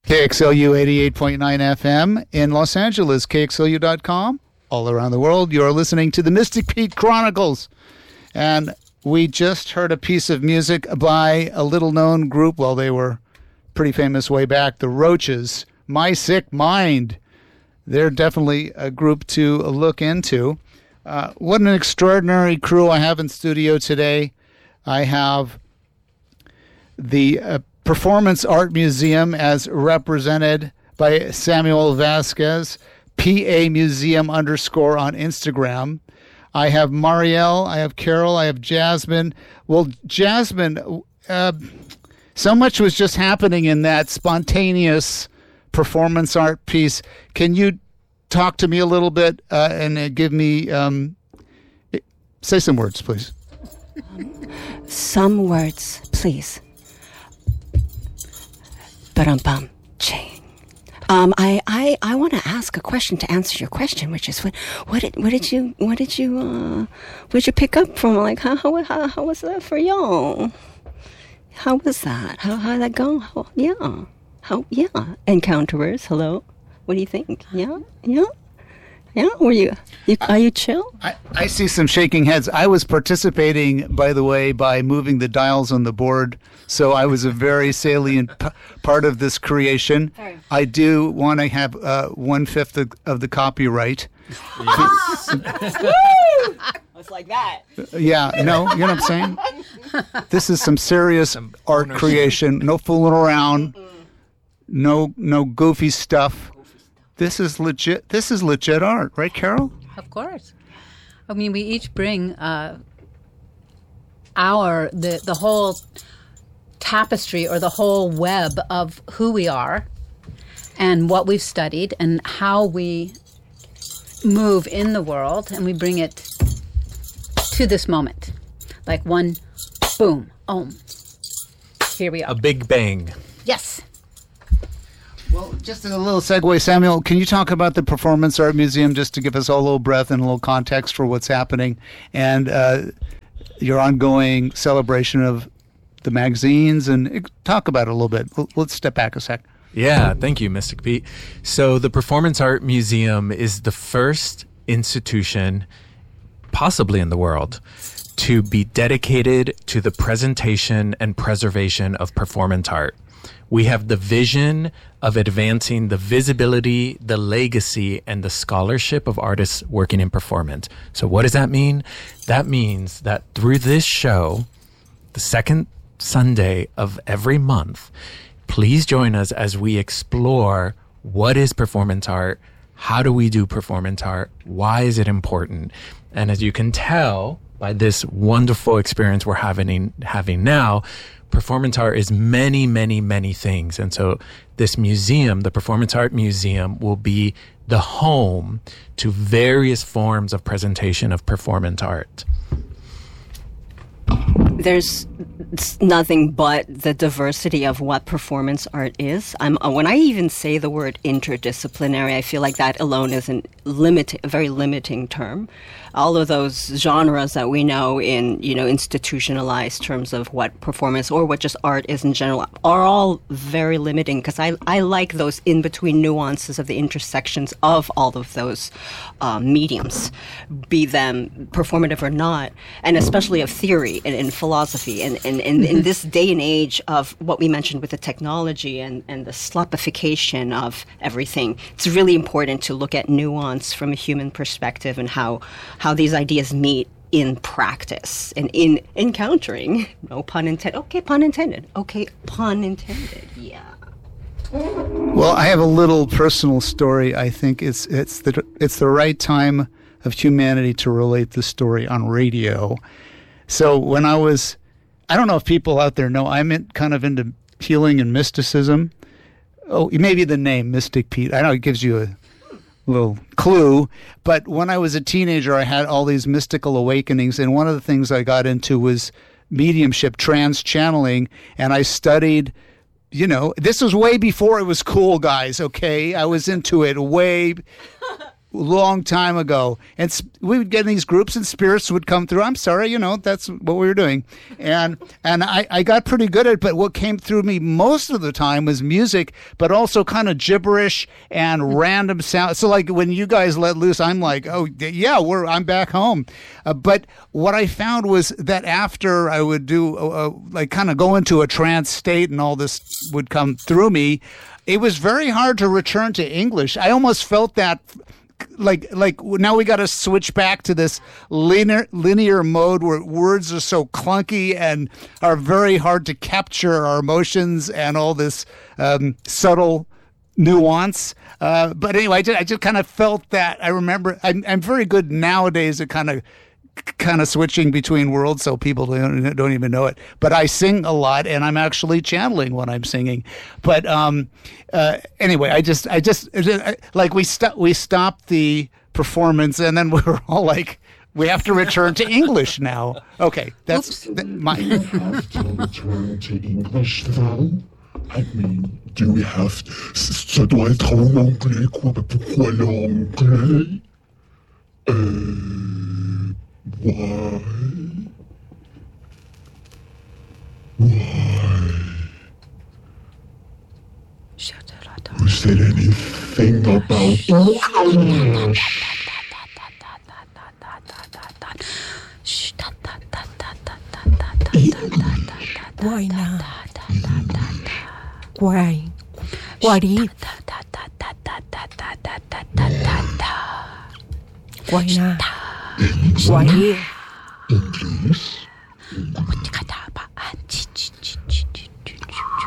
KXLU 88.9 FM in Los Angeles, KXLU.com. All around the world, you're listening to the Mystic Pete Chronicles. And we just heard a piece of music by a little-known group. Well, they were pretty famous way back, the Roaches, My Sick Mind. They're definitely a group to look into. What an extraordinary crew I have in studio today. I have the Performance Art Museum as represented by Samuel Vasquez, PA Museum _ on Instagram. I have Marielle, I have Carol, I have Jasmine. Well, Jasmine, so much was just happening in that spontaneous performance art piece. Can you talk to me a little bit and give me, say some words, please. Some words, please. Ba-dum-bum, ching. I want to ask a question to answer your question, which is what did you pick up from? Like how was that for y'all? How was that? How did that go? Yeah. Encounterers, hello. What do you think? Yeah. Are you chill? I see some shaking heads. I was participating, by the way, by moving the dials on the board, so I was a very salient part of this creation. Sorry. I do want to have 1/5 of the copyright. It's like that. Yeah, no, you know what I'm saying? This is some serious art creation. No fooling around. No goofy stuff. This is legit. This is legit art, right, Carol? Of course. I mean, we each bring the whole tapestry or the whole web of who we are and what we've studied and how we move in the world, and we bring it to this moment. Like one boom, here we are. A big bang. Yes. Well, just a little segue, Samuel, can you talk about the Performance Art Museum just to give us all a little breath and a little context for what's happening and your ongoing celebration of the magazines, and talk about it a little bit. Let's step back a sec. Yeah, thank you, Mystic Pete. So the Performance Art Museum is the first institution, possibly in the world, to be dedicated to the presentation and preservation of performance art. We have the vision of advancing the visibility, the legacy, and the scholarship of artists working in performance. So what does that mean? That means that through this show, the second Sunday of every month, please join us as we explore what is performance art, how do we do performance art, why is it important? And as you can tell by this wonderful experience we're having now, performance art is many, many, many things. And so this museum, the Performance Art Museum, will be the home to various forms of presentation of performance art. There's nothing but the diversity of what performance art is. When I even say the word interdisciplinary, I feel like that alone is a very limiting term. All of those genres that we know in, institutionalized terms of what performance or what just art is in general are all very limiting, because I like those in-between nuances of the intersections of all of those mediums, be them performative or not, and especially of theory and philosophy. And in this day and age of what we mentioned with the technology and the sloppification of everything, it's really important to look at nuance from a human perspective and how these ideas meet in practice and in encountering. No pun intended. Okay, pun intended. Yeah. Well, I have a little personal story. I think it's the right time of humanity to relate the story on radio. So when I don't know if people out there know, I'm kind of into healing and mysticism. Oh, maybe the name Mystic Pete. I know it gives you a little clue, but when I was a teenager, I had all these mystical awakenings, and one of the things I got into was mediumship, trans-channeling, and I studied, this was way before it was cool, guys, okay? I was into it way... long time ago, and we would get in these groups and spirits would come through. I'm sorry, that's what we were doing. And I got pretty good at it, but what came through me most of the time was music, but also kind of gibberish and random sound. So like when you guys let loose, I'm like, oh yeah, I'm back home. But what I found was that after I would do like kind of go into a trance state and all this would come through me, it was very hard to return to English. I almost felt that like now we got to switch back to this linear mode where words are so clunky and are very hard to capture our emotions and all this subtle nuance. But anyway, I just kind of felt that. I remember I'm very good nowadays at kind of switching between worlds, so people don't even know it. But I sing a lot, and I'm actually channeling when I'm singing. But anyway, I just like we stopped the performance, and then we were all like, we have to return to English now. Okay, that's my. Do we have to return to English now? I mean, do we have to... Ça doit être en anglais, quoi? Pourquoi l'anglais? Why? Who said anything about English? Why not? Why? What if? Why not? Why if? English?